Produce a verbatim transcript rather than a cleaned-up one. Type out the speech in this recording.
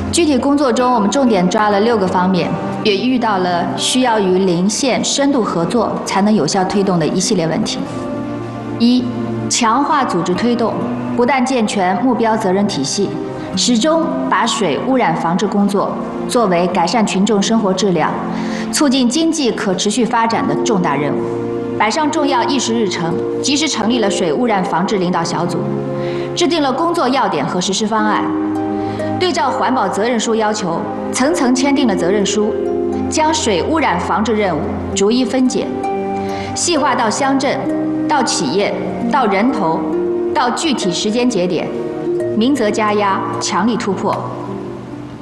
具体工作中，我们重点抓了六个方面，也遇到了需要与邻县深度合作才能有效推动的一系列问题。一、强化组织推动，不但健全目标责任体系，始终把水污染防治工作作为改善群众生活质量、促进经济可持续发展的重大任务，摆上重要议事日程，及时成立了水污染防治领导小组，制定了工作要点和实施方案。对照环保责任书要求，层层签订了责任书，将水污染防治任务逐一分解，细化到乡镇、到企业、到人头、到具体时间节点，明则加压，强力突破，